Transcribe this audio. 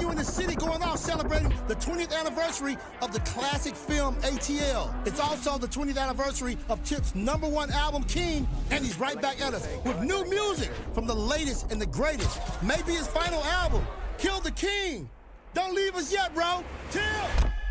you in the city going off celebrating the 20th anniversary of the classic film ATL. It's also the 20th anniversary of Tip's #1 album, King, and he's right back at us with new music from the latest and the greatest. Maybe his final album, Kill the King. Don't leave us yet, bro. Tip!